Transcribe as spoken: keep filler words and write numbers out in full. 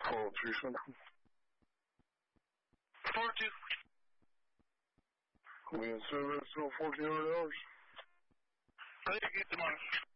four three Central. four two. We in service till fourteen hundred hours. Later, get tomorrow.